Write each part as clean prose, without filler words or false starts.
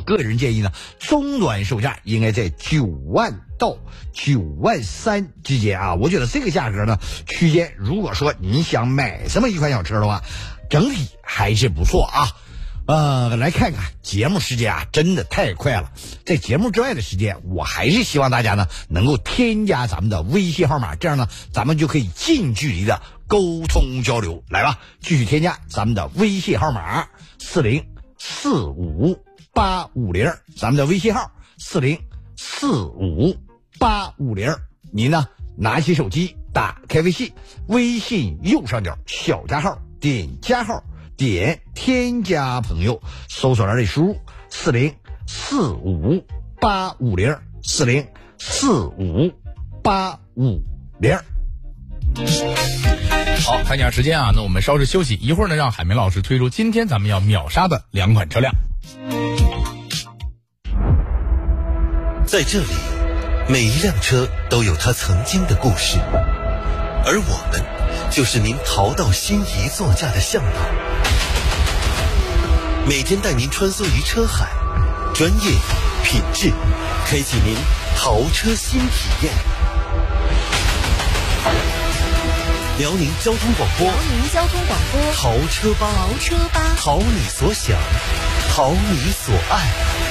个人建议呢，终端售价应该在9万到9万3之间啊。我觉得这个价格呢区间，如果说你想买这么一款小车的话，整体还是不错啊。来看看节目时间啊，真的太快了。在节目之外的时间，我还是希望大家呢能够添加咱们的微信号码，这样呢咱们就可以近距离的沟通交流。来吧，继续添加咱们的微信号码4045850，咱们的微信号4045850。您呢拿起手机，打开微信，微信右上角小加号，点加号，点添加朋友，搜索栏里输入4045850，4045850。 好，看一下时间啊，那我们稍事休息一会儿呢，让海明老师推出今天咱们要秒杀的2款车辆。 在这里，每一辆车都有它曾经的故事，而我们就是您淘到心仪座驾的向导。每天带您穿梭于车海，专业品质，开启您淘车新体验。辽宁交通广播，淘车吧，淘你所想，淘你所爱。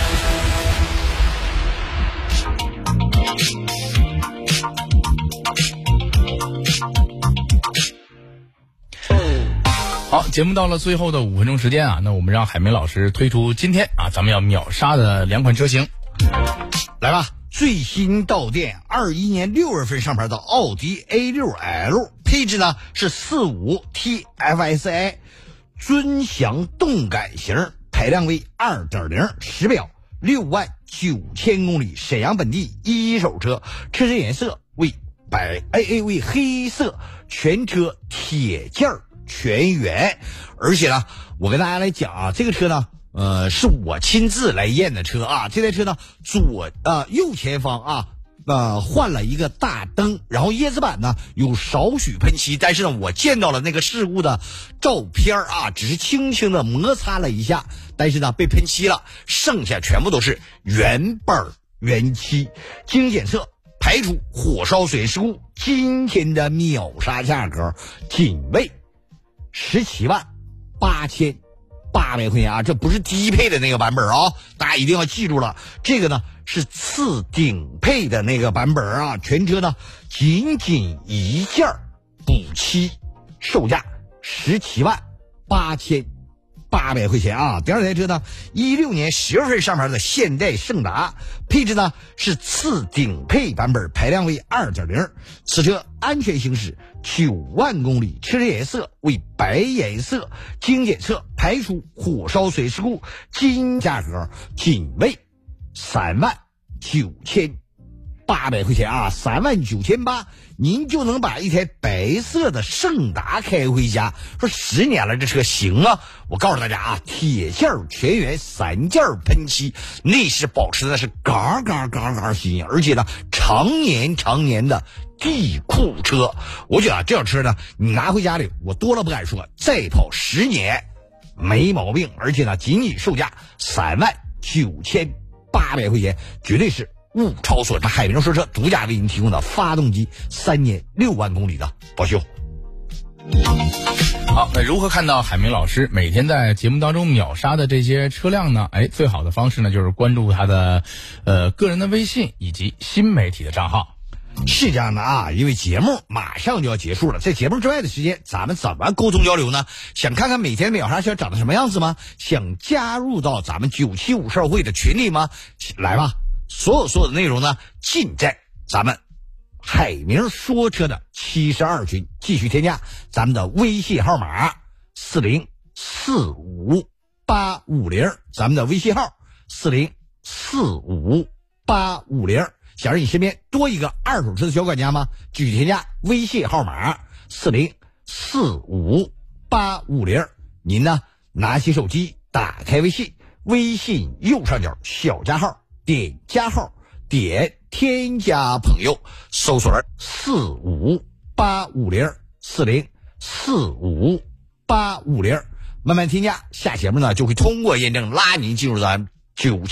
好，节目到了最后的5分钟时间啊，那我们让海明老师推出今天啊咱们要秒杀的2款车型。 来吧，最新到店21年6月份上牌的奥迪 A6L， 配置呢是45 TFSI 尊享动感型，排量为 2.0， 实表6万9千公里，沈阳本地一手车，车身颜色为为黑色，全车铁件全原。而且呢，我跟大家来讲啊，这个车呢是我亲自来验的车啊。这台车呢右前方啊换了一个大灯，然后叶子板呢有少许喷漆，但是呢我见到了那个事故的照片啊，只是轻轻的摩擦了一下，但是呢被喷漆了，剩下全部都是原板原漆。经检测排除火烧水事故，今天的秒杀价格仅为17万8800块钱啊，这不是低配的那个版本啊，大家一定要记住了，这个呢是次顶配的那个版本啊。全车呢仅一件补漆，售价17万8800块钱啊。第二台车呢，16年10月份上牌的现代胜达，配置呢是次顶配版本，排量为 2.0， 此车安全行驶9万公里，车身颜色为白颜色，经检测排除火烧水事故，金价格仅为3万9800块钱啊，3万9800，您就能把一台白色的胜达开回家。说10年了，这车行啊！我告诉大家啊，铁件全原，3件喷漆，内饰保持的是嘎新，而且呢常年的地库车。我觉得啊，这辆车呢你拿回家里，我多了不敢说，再跑10年没毛病。而且呢仅售价3万9800块钱，绝对是物超所值。海明说车独家为您提供的发动机3年6万公里的保修。 好，那如何看到海明老师每天在节目当中秒杀的这些车辆呢？最好的方式呢就是关注他的个人的微信以及新媒体的账号。 是这样的啊，因为节目马上就要结束了，在节目之外的时间咱们怎么沟通交流呢？想看看每天秒杀车长得什么样子吗？想加入到咱们975社会的群里吗？来吧，所有的内容呢尽在咱们海明说车的72群，继续添加咱们的微信号码4045850，咱们的微信号4045850。想让你身边多一个二手车的小管家吗？继续添加微信号码4045850。您呢拿起手机，打开微信，微信右上角小加号，点加号，点添加朋友，搜索4055850，4045850，慢慢添加。下节目呢就会通过验证拉您进入咱9